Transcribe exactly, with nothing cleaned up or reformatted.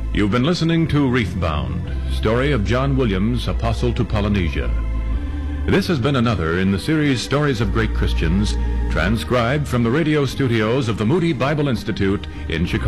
You've been listening to Reefbound, story of John Williams, Apostle to Polynesia. This has been another in the series Stories of Great Christians, transcribed from the radio studios of the Moody Bible Institute in Chicago.